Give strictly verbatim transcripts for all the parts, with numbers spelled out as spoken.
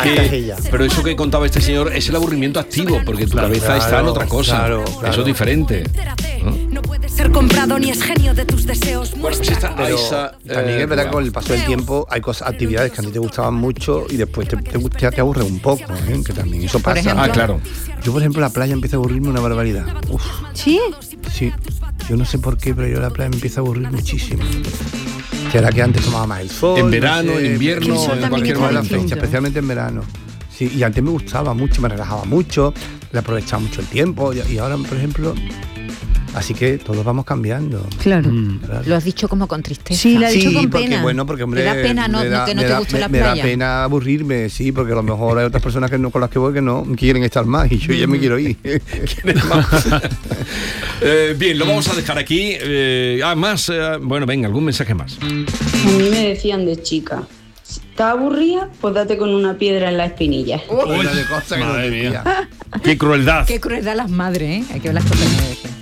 que, pero eso que contaba este señor es el aburrimiento activo, porque tu claro, cabeza claro, está en otra cosa. Claro, claro. Eso es diferente. ¿No? No puede ser comprado ni es genio de tus deseos. Bueno, pues esta, pero esa, también eh, es verdad que con el paso del tiempo hay cosas, actividades que a ti te gustaban mucho y después te, te, te, te aburre un poco, ¿eh? Que también eso pasa. Ejemplo, ah, claro. Yo, por ejemplo, la playa empieza a aburrirme una barbaridad. Uf. ¿Sí? Sí. Yo no sé por qué, pero yo la playa me empieza a aburrir muchísimo. Que era que antes tomaba más el sol. En verano, no sé, en invierno, en cualquier fecha, especialmente en verano. Sí, y antes me gustaba mucho, me relajaba mucho, le aprovechaba mucho el tiempo y, y ahora, por ejemplo, así que todos vamos cambiando. Claro. Mm, claro. Lo has dicho como con tristeza. Sí, lo has dicho sí, con porque, pena. Bueno, porque hombre, me da pena no, da, que no te da, guste me, la me playa. Me da pena aburrirme, sí, porque a lo mejor hay otras personas que no, con las que voy que no quieren estar más y yo ya me quiero ir. eh, bien, lo vamos a dejar aquí. Eh, ah, más, eh, bueno, venga, algún mensaje más. A mí me decían de chica, si estás aburrida, pues date con una piedra en la espinilla. Uy, de cosas que madre no mía. Qué crueldad. Qué crueldad las madres, ¿eh? Hay que ver las cosas que me dicen.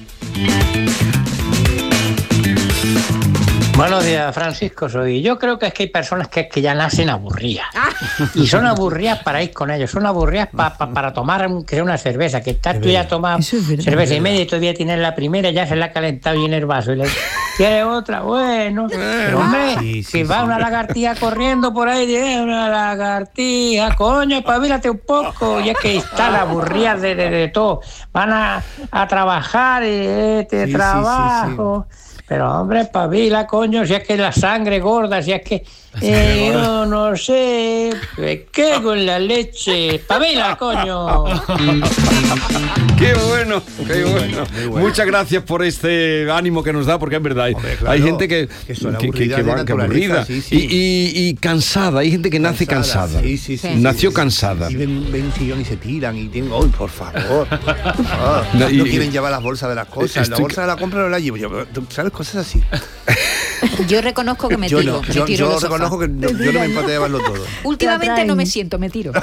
Buenos días, Francisco. Soy. Yo creo que es que hay personas que, que ya nacen aburridas. Y son aburridas para ir con ellos. Son aburridas pa, pa, para tomar que sea una cerveza. Que estás tú ya tomas cerveza y media y todavía tienes la primera, ya se la ha calentado bien el vaso. Y le ¿quieres otra? Bueno. Pero hombre, sí, sí, si sí, va sí. Una lagartija corriendo por ahí, dice, una lagartija, coño, espabilate un poco. Y es que están aburridas de, de, de todo. Van a, a trabajar y este sí, trabajo. Sí, sí, sí. Pero hombre, espabila, coño, si es que la sangre gorda, si es que eh, yo no sé, me quedo en la leche, espabila, coño. Qué bueno, qué bueno. bueno. Muchas gracias por este ánimo que nos da, porque es verdad, hombre, claro, hay gente que, que, que, que, que va que aburrida sí, sí. Y, y, y cansada, hay gente que cansada, nace cansada. Sí, sí, sí, Nació sí, cansada. Y ven, ven sillón y se tiran y tienen, ¡ay, por favor! Ah, no, y, no quieren llevar las bolsas de las cosas, la bolsa de la compra no la llevo yo, ¿sabes? Cosas así. Yo reconozco que me yo tiro. No, me yo tiro yo reconozco que no, yo no me empaté a llevarlo todo. Últimamente no me siento, me tiro.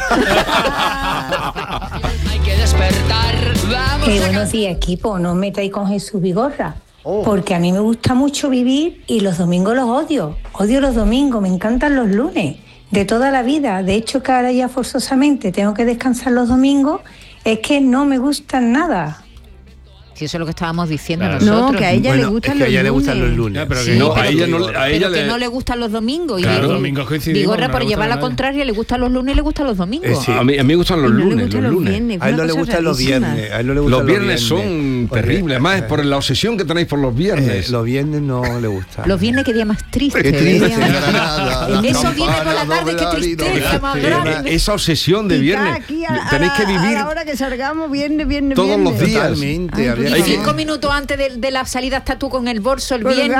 Hay que despertar. Vamos. Hey, buenos días, equipo. No os metáis con Jesús Vigorra. Oh. Porque a mí me gusta mucho vivir y los domingos los odio. Odio los domingos, me encantan los lunes. De toda la vida. De hecho, que ahora ya forzosamente tengo que descansar los domingos, es que no me gustan nada. Si eso es lo que estábamos diciendo claro. nosotros. No, que a ella bueno, le gustan es que los a ella lunes. Le gustan los lunes. Ya, pero que sí, no, pero, a ella no, a ella pero le... que no le gustan los domingos. Claro, y los domingos coincidimos. Vigorra, por llevar la contraria, le gustan los lunes y le gustan los domingos. Eh, sí. a, mí, a mí me gustan los no lunes. Gustan los los lunes. Viernes, a él no le gustan los viernes. A él no le gustan los viernes. Los viernes son porque, terribles. Además, es por la obsesión que tenéis por los viernes. Eh, los viernes no le gustan. Los viernes, qué día más triste. Qué triste. Eso viene por la tarde, qué tristeza más grande. Esa obsesión de viernes. Tenéis que vivir. A la hora que salgamos, viernes, viernes, todos los días. Totalmente. Y cinco minutos antes de la salida estás tú con el bolso el viernes.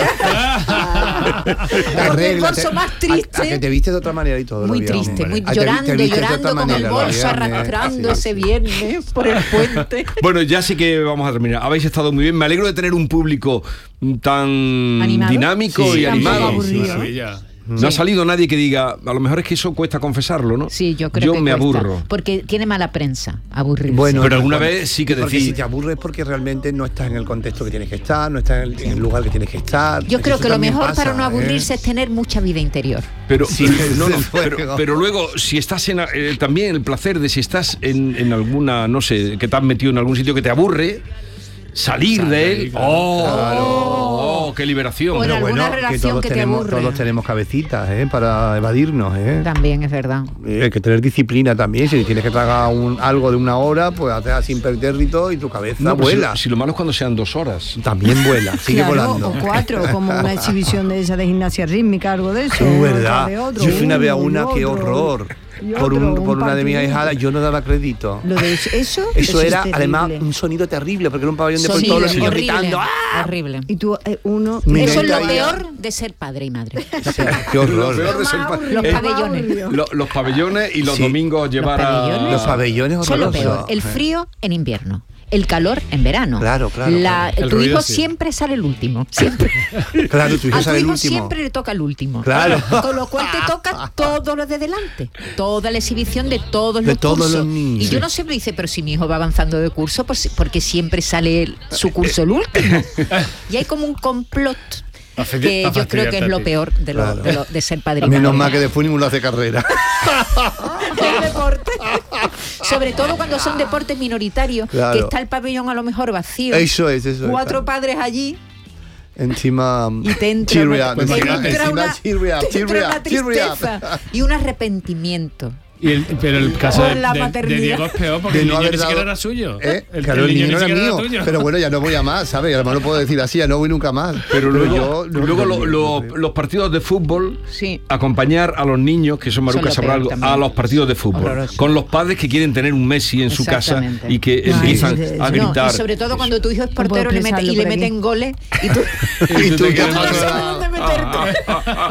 Con el bolso más triste. A, a que te viste de otra manera y todo. Muy triste, muy llorando, llorando con el bolso, arrastrando ese viernes por el puente. Bueno, ya sí que vamos a terminar. Habéis estado muy bien. Me alegro de tener un público tan ¿animado? Dinámico sí, y animado. Sí, sí, no sí. ha salido nadie que diga, a lo mejor es que eso cuesta confesarlo, ¿no? Sí, yo creo yo que me cuesta, aburro. Porque tiene mala prensa, aburrirse. Bueno, pero alguna bueno, vez sí que decís... Porque si te aburres es porque realmente no estás en el contexto que tienes que estar, no estás en el, en el lugar que tienes que estar. Yo creo que lo mejor pasa, para no aburrirse ¿eh? es tener mucha vida interior. Pero, sí, no, no, pero, pero luego, si estás en... Eh, también el placer de si estás en, en alguna, no sé, que te has metido en algún sitio que te aburre... Salir Sale, de él, claro. ¡Oh! Claro. ¡Oh! ¡Qué liberación! O en Pero alguna bueno, relación que todos que tenemos, te aburre. Todos tenemos cabecitas, ¿eh? Para evadirnos, ¿eh? También es verdad. Eh, hay que tener disciplina también. Si tienes que tragar un, algo de una hora, pues haces así impertérrito y tu cabeza no, vuela. Si, si lo malo es cuando sean dos horas. También vuela, sigue claro, volando. O cuatro, como una exhibición de esa de gimnasia rítmica, algo de eso. Es verdad. Otro, Yo fui una vez a uno, una, qué horror. Por, otro, un, por un una de mis ahijadas, yo no daba crédito. Lo de eso, eso, eso era es además un sonido terrible, porque era un pabellón de sí, todos los niños horrible, gritando. ¡Ah! Horrible. Y tú, eh, uno. Eso es lo peor de ser padre y madre. Sí, qué horror. Lo peor de ser pa- los eh, pabellones. Lo, los pabellones y los sí. domingos llevar los pabellones, a. Los pabellones horrorosos. Son lo peor. El frío en invierno. El calor en verano. Claro, claro. La, claro. Tu hijo sí. siempre sale el último. Siempre. Claro, tu hijo a sale tu el hijo último. siempre le toca el último. Claro. Con lo cual te toca todo lo de delante. Toda la exhibición de todos de los todos cursos. Los niños. Y yo no siempre dice, pero si mi hijo va avanzando de curso, pues porque siempre sale el, su curso el último. Y hay como un complot que yo creo que es lo peor de, lo, claro. de, lo, de ser padre. Menos mal que después ninguno hace carrera. El deporte. Sobre todo cuando son deportes minoritarios, claro. que está el pabellón a lo mejor vacío. Eso es, eso es. Cuatro es, padres allí. Encima y te entra una, te entra una, te entra una tristeza y un arrepentimiento. Y el, pero el caso de, de, de Diego es peor porque de el niño no ni siquiera era suyo. ¿Eh? El, claro, el, el niño, niño no era mío. Era pero bueno, ya no voy a más, ¿sabes? Además no puedo decir así, ya no voy nunca más. Pero luego, yo, no, luego lo, lo, los partidos de fútbol, sí. acompañar a los niños, que son Maruca sabrá algo, a los partidos de fútbol. Horroroso. Con los padres que quieren tener un Messi en su casa y que no, empiezan de, de, a gritar. No, y sobre todo cuando tu hijo es portero le mete, y le meten goles y tú, y tú no sabes dónde meterte.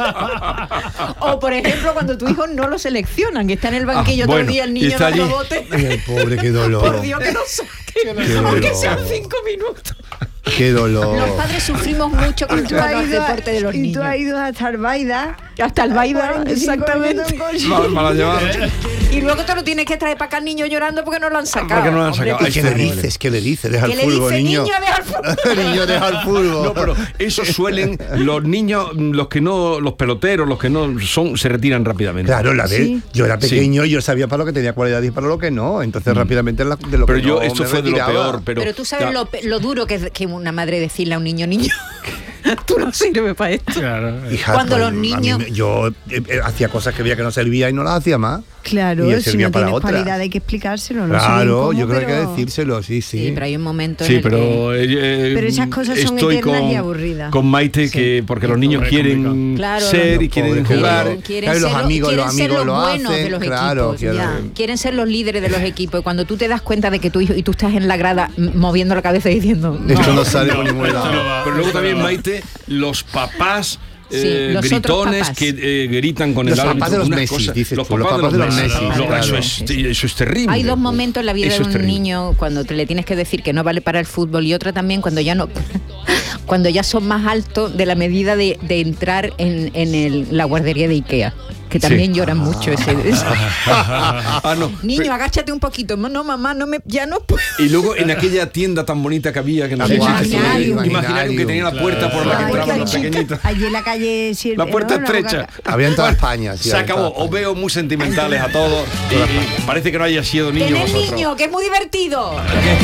O por ejemplo, cuando tu hijo no lo seleccionan, que está en el banquillo todo el día el niño en el bote. Ay, pobre, qué dolor. Por Dios que no saque, aunque sean cinco minutos. Qué dolor. Los padres sufrimos mucho con los deportes de los y niños. Y tú has ido hasta el Baida. Hasta el Baida, exactamente. Para llevar. Y luego te lo tienes que traer para acá el niño llorando porque no lo han sacado. Porque no lo han sacado. Ay, ¿qué le dices? ¿Qué le dices? Deja el fútbol, niño. Niño, deja el fútbol. Niño, deja el fútbol. No, pero eso suelen los niños, los que no, los peloteros, los que no son, se retiran rápidamente. Claro, la vez. Sí. Yo era pequeño sí. y yo sabía para lo que tenía cualidad y para lo que no. Entonces mm. rápidamente la, de lo pero que yo, no esto fue de lo peor. Pero, pero tú sabes lo, lo duro que es que una madre decirle a un niño, niño. Tú no sirves para esto. Claro. Hija, cuando pues, los niños me, yo eh, eh, hacía cosas que veía que no servía y no las hacía más. Claro, si no tienes cualidad hay que explicárselo. No claro, cómo, yo creo pero... que hay que decírselo, sí, sí. Sí, pero hay un momento sí, en el pero, que... Eh, pero esas cosas son eternas con, y aburridas. Con Maite, sí. que porque los niños quieren claro, ser los, y quieren jugar. Quieren, quieren claro, los ser amigos, quieren los amigos ser lo los buenos hacen, de los claro, equipos. Ya. Quieren ser los líderes de los equipos. Y cuando tú te das cuenta de que tu hijo y tú estás en la grada moviendo la cabeza y diciendo... Esto no sale por ningún lado. Pero luego también, Maite, los papás... Sí, eh, gritones que eh, gritan con los el árbitro. Papás de los Messi, dices los, tú, papás los papás de los Messi. Claro. Claro. Eso, es, eso es terrible. Hay dos momentos en la vida eso de un niño cuando te le tienes que decir que no vale para el fútbol y otra también cuando ya no cuando ya son más altos de la medida de, de entrar en, en el, la guardería de Ikea. Que también sí. lloran ah. mucho ese. ese. ah, no. Niño, pero, agáchate un poquito. No, mamá, no me, ya no puedo. Y luego en aquella tienda tan bonita que había, que no sé si imaginario que tenía la puerta claro. por la que entraban los pequeñitos. Allí en la calle Sir, la puerta no, estrecha. No, había en toda España. Sí, se acabó. Os veo muy sentimentales a todos. Y, y parece que no haya sido niño. Tened niño, que es muy divertido.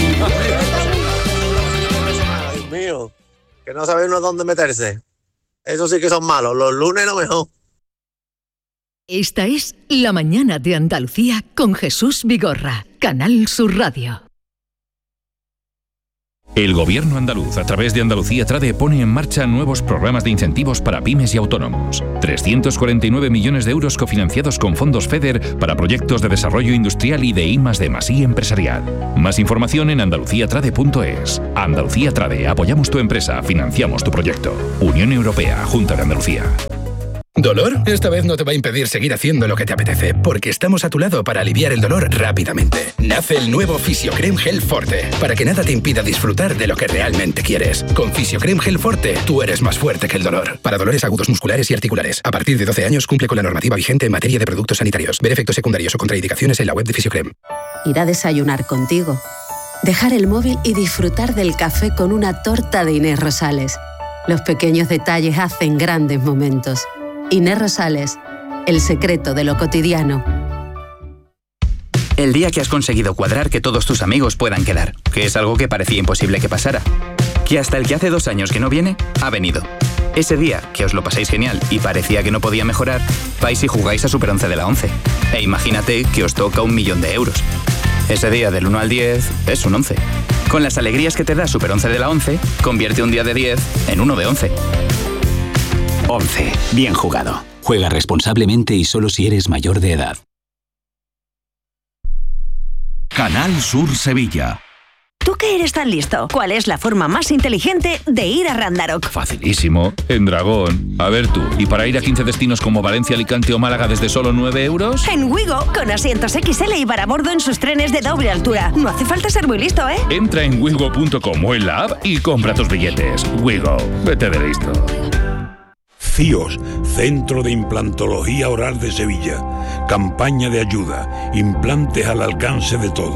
Dios mío, que no sabe uno dónde meterse. Eso sí que son malos. Los lunes lo mejor. Esta es La Mañana de Andalucía con Jesús Vigorra, Canal Sur Radio. El Gobierno andaluz, a través de Andalucía Trade, pone en marcha nuevos programas de incentivos para pymes y autónomos. trescientos cuarenta y nueve millones de euros cofinanciados con fondos FEDER para proyectos de desarrollo industrial y de I más D más I empresarial. Más información en andalucía trade punto es. Andalucía Trade, apoyamos tu empresa, financiamos tu proyecto. Unión Europea, Junta de Andalucía. ¿Dolor? Esta vez no te va a impedir seguir haciendo lo que te apetece, porque estamos a tu lado para aliviar el dolor rápidamente. Nace el nuevo Fisiocrem Gel Forte, para que nada te impida disfrutar de lo que realmente quieres. Con Fisiocrem Gel Forte, tú eres más fuerte que el dolor. Para dolores agudos musculares y articulares. A partir de doce años cumple con la normativa vigente en materia de productos sanitarios. Ver efectos secundarios o contraindicaciones en la web de Fisiocrem. Ir a desayunar contigo. Dejar el móvil y disfrutar del café con una torta de Inés Rosales. Los pequeños detalles hacen grandes momentos. Inés Rosales, el secreto de lo cotidiano. El día que has conseguido cuadrar que todos tus amigos puedan quedar, que es algo que parecía imposible que pasara. Que hasta el que hace dos años que no viene, ha venido. Ese día que os lo pasáis genial y parecía que no podía mejorar, vais y jugáis a Super once de la once. E imagínate que os toca un millón de euros. Ese día del uno al diez es un once. Con las alegrías que te da Super once de la once, convierte un día de diez en uno de once. once. Bien jugado. Juega responsablemente y solo si eres mayor de edad. Canal Sur Sevilla. ¿Tú que eres tan listo? ¿Cuál es la forma más inteligente de ir a Randarock? Facilísimo. En Dragón. A ver tú, ¿y para ir a quince destinos como Valencia, Alicante o Málaga desde solo nueve euros? En Wigo, con asientos equis ele y bar a bordo en sus trenes de doble altura. No hace falta ser muy listo, ¿eh? Entra en wigo punto com o en la app y compra tus billetes. Wigo. Vete de listo. C I O S, Centro de Implantología Oral de Sevilla. Campaña de ayuda. Implantes al alcance de todos.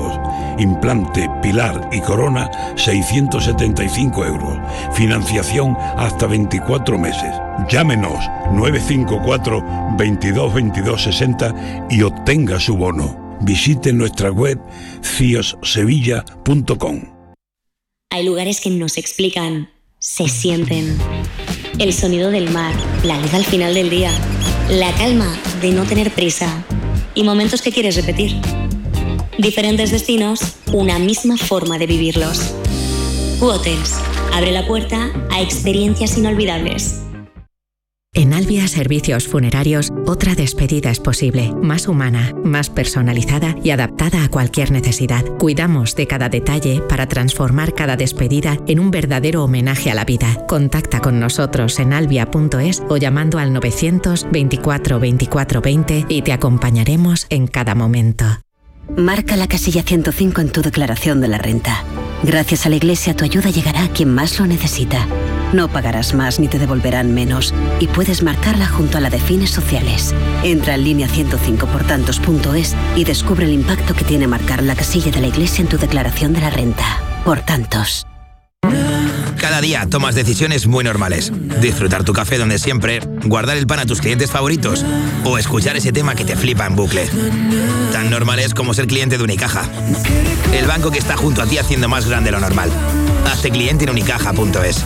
implante, pilar y corona, seiscientos setenta y cinco euros. Financiación hasta veinticuatro meses. Llámenos nueve cinco cuatro, veintidós, veintidós, sesenta y obtenga su bono. Visite nuestra web cios sevilla punto com. Hay lugares que no se explican, se sienten. El sonido del mar, la luz al final del día, la calma de no tener prisa y momentos que quieres repetir. Diferentes destinos, una misma forma de vivirlos. U-Hotels abre la puerta a experiencias inolvidables. En Albia Servicios Funerarios, otra despedida es posible, más humana, más personalizada y adaptada a cualquier necesidad. Cuidamos de cada detalle para transformar cada despedida en un verdadero homenaje a la vida. Contacta con nosotros en albia punto es o llamando al novecientos veinticuatro veinticuatro veinte y te acompañaremos en cada momento. Marca la casilla ciento cinco en tu declaración de la renta. Gracias a la Iglesia, tu ayuda llegará a quien más lo necesita. No pagarás más ni te devolverán menos y puedes marcarla junto a la de fines sociales. Entra en línea ciento cinco por tantos punto es y descubre el impacto que tiene marcar la casilla de la Iglesia en tu declaración de la renta. Por tantos. Cada día tomas decisiones muy normales. Disfrutar tu café donde siempre, guardar el pan a tus clientes favoritos o escuchar ese tema que te flipa en bucle. Tan normales como ser cliente de Unicaja. El banco que está junto a ti haciendo más grande lo normal. Hazte cliente en unicaja punto es.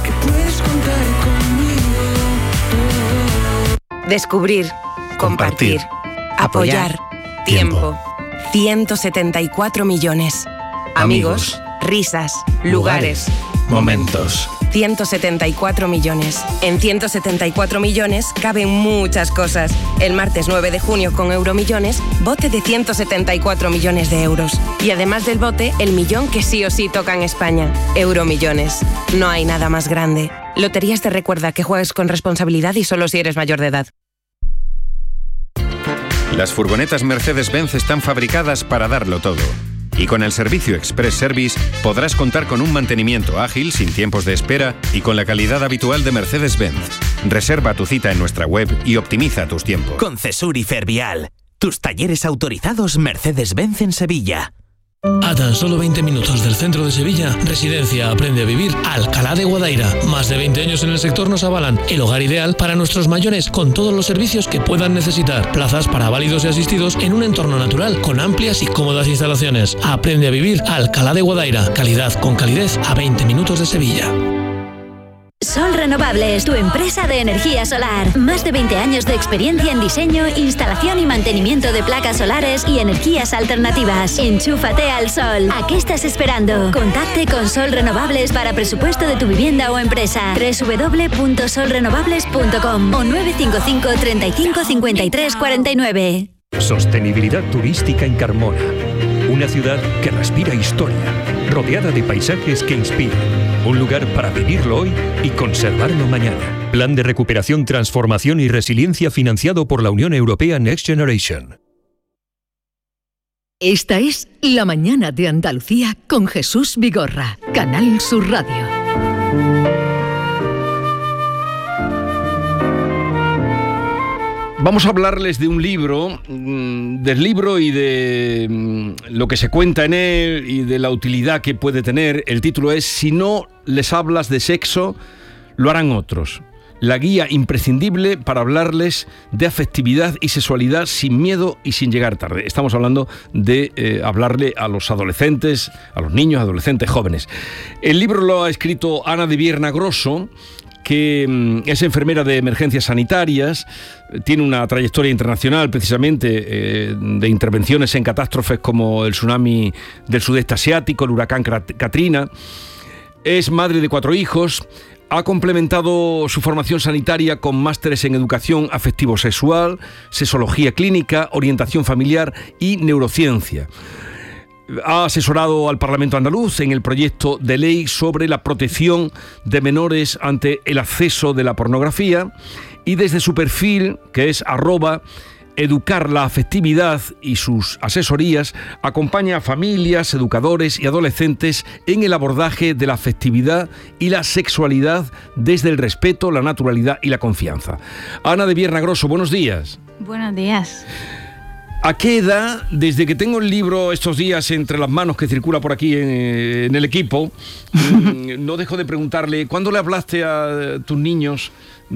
Descubrir, compartir, apoyar, tiempo. ciento setenta y cuatro millones. Amigos, risas, lugares, momentos. ciento setenta y cuatro millones. En ciento setenta y cuatro millones caben muchas cosas. El martes nueve de junio con Euromillones, bote de ciento setenta y cuatro millones de euros. Y además del bote, el millón que sí o sí toca en España. Euromillones. No hay nada más grande. Loterías te recuerda que juegues con responsabilidad y solo si eres mayor de edad. Las furgonetas Mercedes-Benz están fabricadas para darlo todo. Y con el servicio Express Service podrás contar con un mantenimiento ágil, sin tiempos de espera y con la calidad habitual de Mercedes-Benz. Reserva tu cita en nuestra web y optimiza tus tiempos. Con Cesur y Fervial, tus talleres autorizados Mercedes-Benz en Sevilla. A tan solo veinte minutos del centro de Sevilla, Residencia Aprende a Vivir Alcalá de Guadaira. Más de veinte años en el sector nos avalan el hogar ideal para nuestros mayores con todos los servicios que puedan necesitar. Plazas para válidos y asistidos en un entorno natural con amplias y cómodas instalaciones. Aprende a Vivir Alcalá de Guadaira. Calidad con calidez a veinte minutos de Sevilla. Sol Renovables, tu empresa de energía solar. Más de veinte años de experiencia en diseño, instalación y mantenimiento de placas solares y energías alternativas. Enchúfate al sol. ¿A qué estás esperando? Contacte con Sol Renovables para presupuesto de tu vivienda o empresa. doble u doble u doble u punto sol renovables punto com o nueve cinco cinco, treinta y cinco, cincuenta y tres, cuarenta y nueve. Sostenibilidad turística en Carmona. Una ciudad que respira historia, rodeada de paisajes que inspiran. Un lugar para vivirlo hoy y conservarlo mañana. Plan de recuperación, transformación y resiliencia financiado por la Unión Europea Next Generation. Esta es La Mañana de Andalucía con Jesús Vigorra, Canal Sur Radio. Vamos a hablarles de un libro, del libro y de lo que se cuenta en él y de la utilidad que puede tener. El título es Si no les hablas de sexo, lo harán otros. La guía imprescindible para hablarles de afectividad y sexualidad sin miedo y sin llegar tarde. Estamos hablando de eh, hablarle a los adolescentes, a los niños, adolescentes, jóvenes. El libro lo ha escrito Ana de Viernagroso, que es enfermera de emergencias sanitarias, tiene una trayectoria internacional precisamente eh, de intervenciones en catástrofes como el tsunami del sudeste asiático, el huracán Katrina. Es madre de cuatro hijos, ha complementado su formación sanitaria con másteres en educación afectivo-sexual, sexología clínica, orientación familiar y neurociencia. Ha asesorado al Parlamento andaluz en el proyecto de ley sobre la protección de menores ante el acceso de la pornografía y desde su perfil, que es arroba educar la afectividad y sus asesorías, acompaña a familias, educadores y adolescentes en el abordaje de la afectividad y la sexualidad desde el respeto, la naturalidad y la confianza. Ana de Viernagroso, buenos días. Buenos días. ¿A qué edad, desde que tengo el libro estos días entre las manos que circula por aquí en, en el equipo, no dejo de preguntarle, ¿cuándo le hablaste a tus niños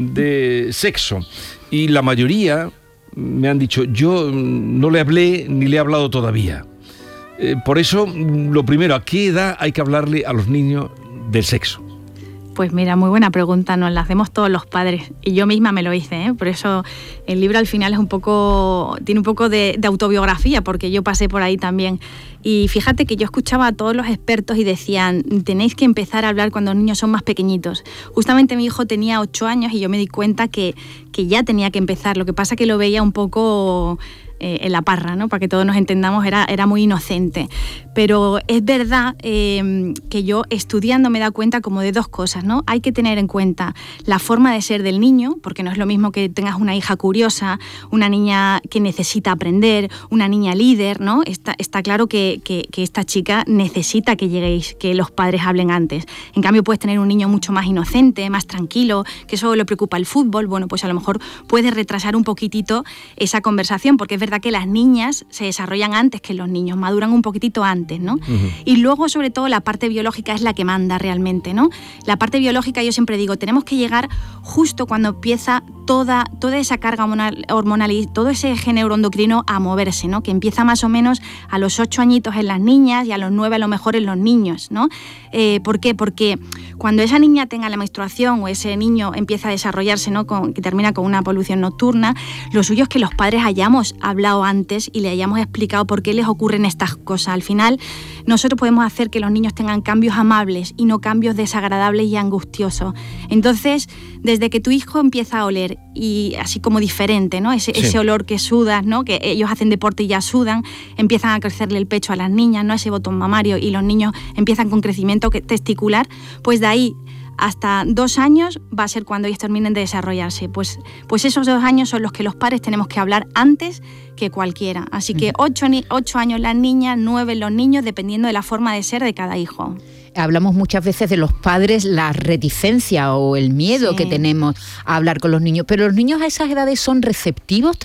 de sexo? Y la mayoría me han dicho, yo no le hablé ni le he hablado todavía. Eh, por eso, lo primero, ¿a qué edad hay que hablarle a los niños del sexo? Pues mira, muy buena pregunta, nos la hacemos todos los padres y yo misma me lo hice, ¿eh? Por eso el libro al final es un poco, tiene un poco de, de autobiografía, porque yo pasé por ahí también. Y fíjate que yo escuchaba a todos los expertos y decían, tenéis que empezar a hablar cuando los niños son más pequeñitos. Justamente mi hijo tenía ocho años y yo me di cuenta que, que ya tenía que empezar, lo que pasa que lo veía un poco... Eh, en la parra, ¿no? Para que todos nos entendamos, era, era muy inocente. Pero es verdad eh, que yo estudiando me he dado cuenta como de dos cosas, ¿no? Hay que tener en cuenta la forma de ser del niño, porque no es lo mismo que tengas una hija curiosa, una niña que necesita aprender, una niña líder, ¿no? Está, está claro que, que, que esta chica necesita que lleguéis, que los padres hablen antes. En cambio, puedes tener un niño mucho más inocente, más tranquilo, que solo le preocupa el fútbol. Bueno, pues a lo mejor puedes retrasar un poquitito esa conversación, porque es verdad que las niñas se desarrollan antes que los niños, maduran un poquitito antes, ¿no? Uh-huh. Y luego, sobre todo, la parte biológica es la que manda realmente, ¿no? La parte biológica, yo siempre digo, tenemos que llegar justo cuando empieza toda, toda esa carga hormonal, hormonal y todo ese gen neuroendocrino a moverse, ¿no? Que empieza más o menos a los ocho añitos en las niñas y a los nueve a lo mejor en los niños, ¿no? Eh, ¿Por qué? Porque cuando esa niña tenga la menstruación o ese niño empieza a desarrollarse, ¿no? Con, que termina con una polución nocturna, lo suyo es que los padres hayamos hablado antes y le hayamos explicado por qué les ocurren estas cosas. Al final, nosotros podemos hacer que los niños tengan cambios amables y no cambios desagradables y angustiosos. Entonces, desde que tu hijo empieza a oler y así como diferente, ¿no? Ese, sí. ese olor que sudas, ¿no? Que ellos hacen deporte y ya sudan, empiezan a crecerle el pecho a las niñas, ¿no? Ese botón mamario, y los niños empiezan con crecimiento testicular, pues de ahí hasta dos años va a ser cuando ellos terminen de desarrollarse. Pues, pues esos dos años son los que los padres tenemos que hablar antes que cualquiera. Así que ocho, ocho años las niñas, nueve los niños, dependiendo de la forma de ser de cada hijo. Hablamos muchas veces de los padres, la reticencia o el miedo sí. que tenemos a hablar con los niños, pero los niños a esas edades son receptivos